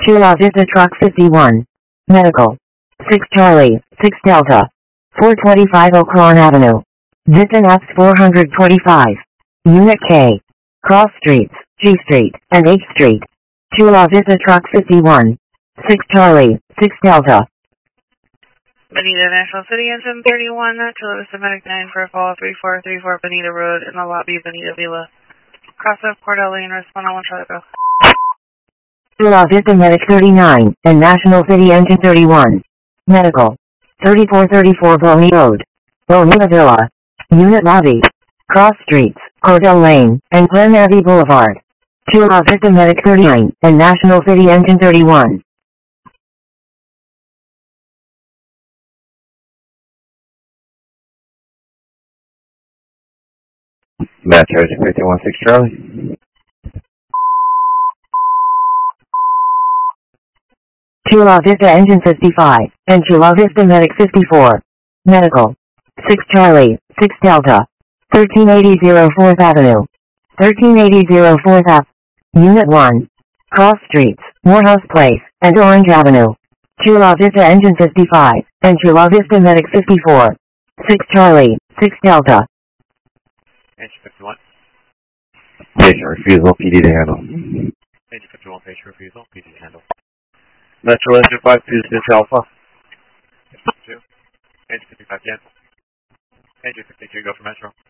Chula Vista Truck 51. Medical. 6 Charlie, 6 Delta. 425 Oakron Avenue. Vista Maps 425. Unit K. Cross Streets, G Street, and H Street. Chula Vista Truck 51. 6 Charlie, 6 Delta. Bonita National City Engine 31, Chula Vista Medic 9 for a call 3434 Bonita Road in the lobby, Bonita Villa. Cross up Cordell Lane, respond on 1 Charlie Go. Chula Vista Medic 39 and National City Engine 31. Medical. 3434 Bonita Road. Bonita Villa. Unit Lobby. Cross Streets, Cordell Lane, and Glen Abbey Boulevard. Chula Vista Medic 39 and National City Engine 31. Metro 516 Charlie. Chula Vista Engine 55 and Chula Vista Medic 54. Medical. 6 Charlie, 6 Delta. 1380 4th Avenue. 1380 4th Ave. Unit 1. Cross Streets, Morehouse Place, and Orange Avenue. Chula Vista Engine 55 and Chula Vista Medic 54. 6 Charlie, 6 Delta. Engine 51. Patient refusal, PD to handle. Engine 51, patient refusal, PD to handle. Metro Engine 526 Alpha. Engine 52. Engine 55 cancel. Engine 52, go for Metro.